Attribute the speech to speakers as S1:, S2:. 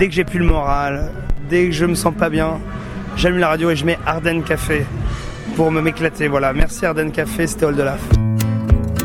S1: dès que j'ai plus le moral, dès que je me sens pas bien, j'allume la radio et je mets Ardennes Café pour m'éclater. Voilà, merci Ardennes Café, c'était All de Laf.